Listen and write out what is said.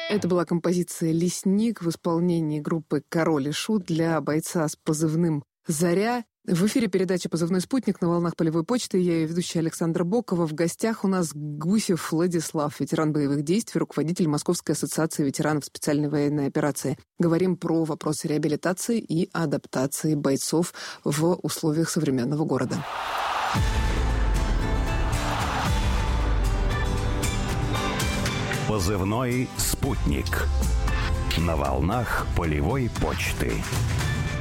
Это была композиция «Лесник» в исполнении группы «Король и Шут» для бойца с позывным «Заря». В эфире передача «Позывной спутник» на волнах полевой почты. Я ее ведущая Александра Бокова. В гостях у нас Гусев Владислав, ветеран боевых действий, руководитель Московской ассоциации ветеранов специальной военной операции. Говорим про вопросы реабилитации и адаптации бойцов в условиях современного города. Позывной «Спутник» на волнах полевой почты.